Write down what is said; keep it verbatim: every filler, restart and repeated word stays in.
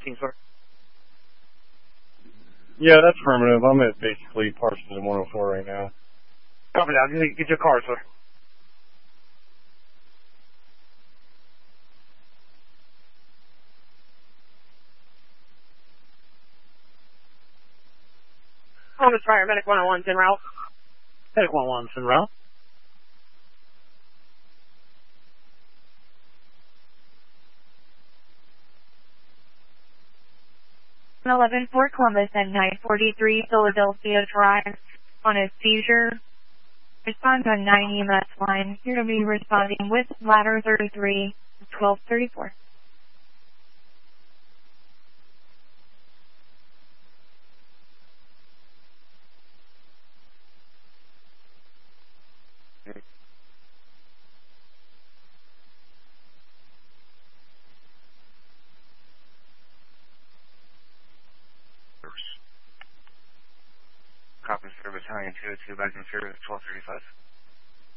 fourteen, sir. Yeah, that's affirmative. I'm at basically Parsons and one oh four right now. Copy that. Get, get your car, sir. Columbus Fire, Medic one oh one's en route. Medic one oh one's en route. eleven four Columbus and nine forty-three Philadelphia Drive on a seizure. Respond on nine E M S line. You're going to be responding with ladder thirty-three, twelve thirty-four. Copy, sir. Battalion two oh two back in service, twelve thirty-five.